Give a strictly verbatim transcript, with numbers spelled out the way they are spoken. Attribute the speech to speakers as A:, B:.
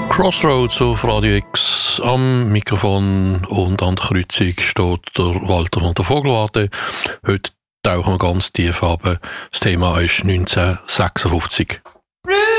A: Crossroads auf Radio X. Am Mikrofon und an der Kreuzung steht der Walter von der Vogelwarte. Heute tauchen wir ganz tief ab. Das Thema ist neunzehnhundertsechsundfünfzig.